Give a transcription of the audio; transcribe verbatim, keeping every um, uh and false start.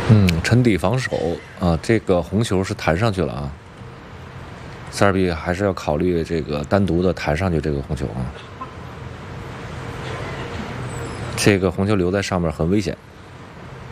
嗯，沉底防守啊，这个红球是弹上去了啊。塞尔比还是要考虑这个单独的弹上去这个红球啊，这个红球留在上面很危险。